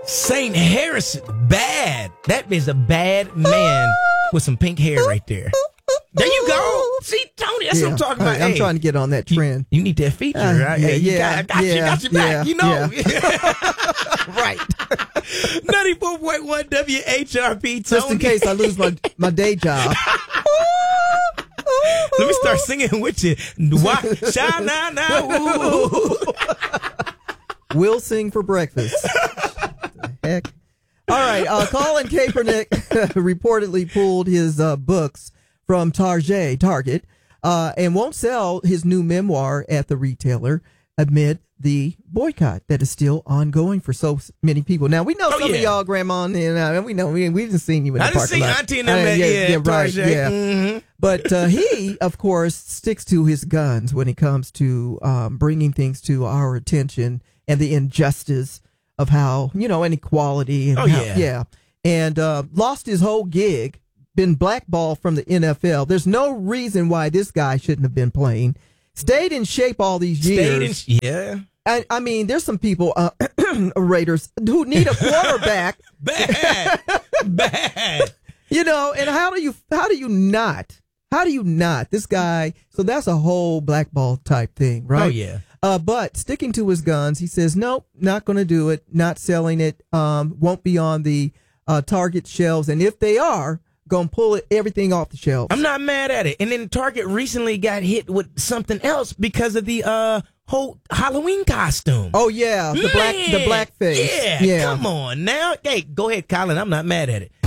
Saint Harrison, bad. That is a bad man with some pink hair right there. There you go. See, Tony, that's what I'm talking about. I'm trying to get on that trend. You need that feature, right? Yeah, got you back, you know. Yeah. Right. 94.1 WHRP, Tony. Just in case I lose my day job. Let me start singing with you. Why? We'll sing for breakfast. The heck? All right. Colin Kaepernick reportedly pulled his books from Target, and won't sell his new memoir at the retailer amid the boycott that is still ongoing for so many people. Now, we know some of y'all, Grandma, and we know we've seen you in the parking lot. Auntie and them at right, yeah. Mm-hmm. But he, of course, sticks to his guns when it comes to bringing things to our attention and the injustice of how, inequality. And and lost his whole gig, been blackballed from the NFL. There's no reason why this guy shouldn't have been playing. Stayed in shape all these years. I mean, there's some people, Raiders, who need a quarterback. Bad. And how do you not? This guy, so that's a whole blackball type thing, right? Oh, yeah. But sticking to his guns, he says, nope, not going to do it, not selling it, won't be on the Target shelves. And if they are, going to pull everything off the shelves. I'm not mad at it. And then Target recently got hit with something else because of the whole Halloween costume. Oh, yeah, the blackface. Yeah, come on now. Hey, go ahead, Colin. I'm not mad at it.